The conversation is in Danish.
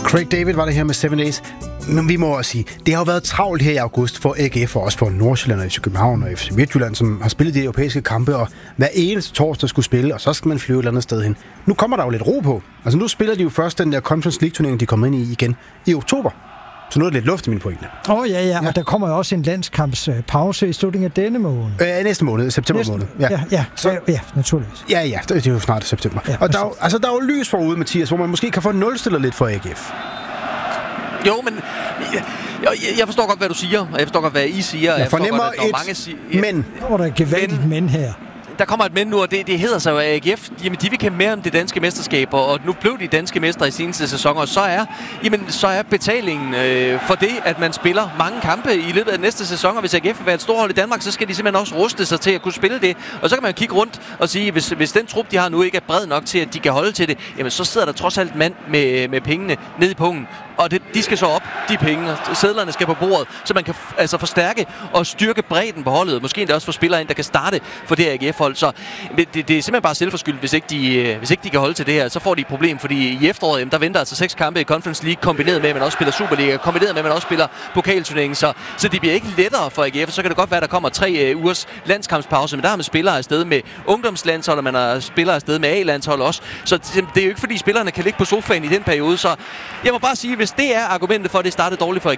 Craig David var det her med 7 Days. Men vi må også sige, det har jo været travlt her i august for AGF og også for Nordsjælland og FC København og FC Midtjylland, som har spillet de europæiske kampe, og hver eneste torsdag skulle spille, og så skal man flyve et eller andet sted hen. Nu kommer der jo lidt ro på. Altså nu spiller de jo først den der Conference League-turnering, de kommer ind i igen i oktober. Så nu er det lidt luft i min pointe. Ja, og der kommer jo også en landskampspause i slutningen af denne måned. Næste måned, september måned. Ja, naturligvis. Ja, det er jo snart september. Ja, og der er jo lys forude, Mathias, hvor man måske kan få nulstillet lidt for AGF. Jo, men jeg forstår godt, hvad du siger, og jeg forstår godt, hvad I siger. Jeg fornemmer men. Hvor der er gevaldigt men her. Der kommer et men nu, og det hedder sig jo AGF. Jamen, de vil kæmpe mere om det danske mesterskab, og nu blev de danske mestre i seneste sæsoner, og så er betalingen for det, at man spiller mange kampe i løbet af næste sæson, og hvis AGF vil være et stort hold i Danmark, så skal de simpelthen også ruste sig til at kunne spille det. Og så kan man kigge rundt og sige, hvis den trup, de har nu, ikke er bred nok til, at de kan holde til det, jamen så sidder der trods alt mand med pengene ned i pungen. Og de skal så op, de penge, og sædlerne skal på bordet, så man kan altså forstærke og styrke bredden på holdet. Måske endda også få spillere ind, der kan starte for det her AGF-hold. Så det er simpelthen bare selvforskyldt, hvis ikke de kan holde til det her. Så får de et problem, fordi i efteråret, der venter altså 6 kampe i Conference League, kombineret med, at man også spiller Superliga, kombineret med, at man også spiller pokalturneringen. Så det bliver ikke lettere for AGF. Så kan det godt være, at der kommer 3 ugers landskampspause, men der har man spillere afsted med ungdomslandshold, og man har spillere afsted med A-landshold også. Så det er jo ikke, fordi spillerne kan ligge på sofaen i den periode. Så jeg må bare sige, hvis det er argumentet for, at det startede dårligt for AGF,